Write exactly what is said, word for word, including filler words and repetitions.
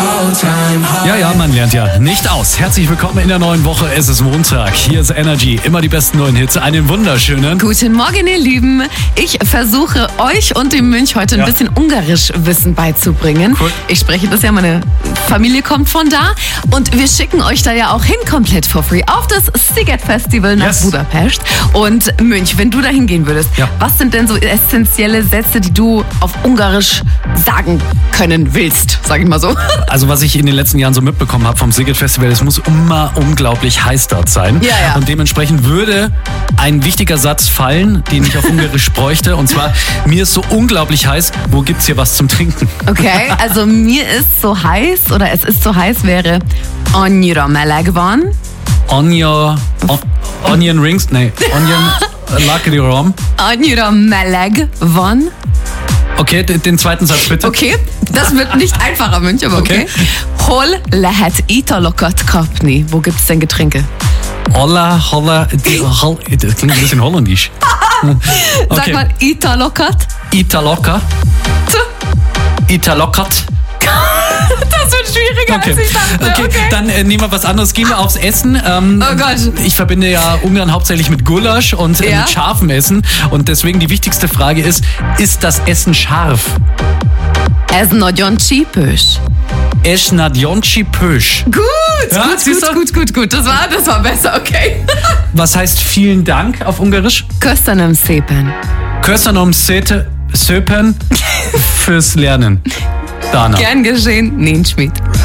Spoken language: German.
Ja, ja, man lernt ja nicht aus. Herzlich willkommen in der neuen Woche. Es ist Montag. Hier ist Energy. Immer die besten neuen Hits. Einen wunderschönen Guten Morgen, ihr Lieben. Ich versuche euch und dem Mönch heute ein Ja. bisschen Ungarisch-Wissen beizubringen. Cool. Ich spreche das ja, meine Familie kommt von da. Und wir schicken euch da ja auch hin, komplett for free, auf das Sziget Festival nach Yes. Budapest. Und Mönch, wenn du da hingehen würdest, Ja. was sind denn so essentielle Sätze, die du auf Ungarisch sagen können willst, sag ich mal so? Also was ich in den letzten Jahren so mitbekommen habe vom Sziget Festival, es muss immer unglaublich heiß dort sein. Ja, ja. Und dementsprechend würde ein wichtiger Satz fallen, den ich auf Ungarisch bräuchte. Und zwar, mir ist so unglaublich heiß, wo gibt's hier was zum Trinken? Okay, also mir ist so heiß, oder es ist so heiß, wäre annyira meleg van. Onion, on, Onion Rings? Nee, Onion Luckily Rom. Annyira meleg van. Okay, den, den zweiten Satz bitte. Okay, das wird nicht einfacher, Mönch, aber okay. Okay. Hol lehet italokat kapni? Wo gibt's denn Getränke? Holla, holla, die, hol, das klingt ein bisschen holländisch. Sag Okay. mal Italokat. Italoka. Italokat. Das wird schwieriger, Okay. als ich dachte. Okay, Okay. dann äh, nehmen wir was anderes. Gehen wir aufs Essen. Ähm, Oh Gott. Ich verbinde ja Ungarn hauptsächlich mit Gulasch und äh, Ja. mit scharfem Essen. Und deswegen die wichtigste Frage ist, ist das Essen scharf? Ez nagyon csípős. Es nadjonci pösch. Gut, Ja, gut, siehst gut, du? gut, gut, gut. Das war, das war besser, okay. Was heißt vielen Dank auf Ungarisch? Köszönöm szépen. Köszönöm szépen fürs Lernen. Dana. Gern geschehen, nincs mit.